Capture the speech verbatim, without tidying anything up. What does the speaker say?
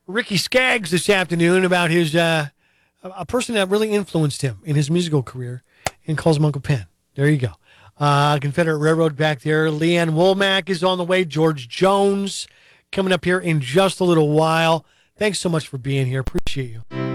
Ricky Skaggs this afternoon about his uh, a person that really influenced him in his musical career and calls him Uncle Pen. There you go. Uh, Confederate Railroad back there. Leanne Womack is on the way. George Jones coming up here in just a little while. Thanks so much for being here. Appreciate you.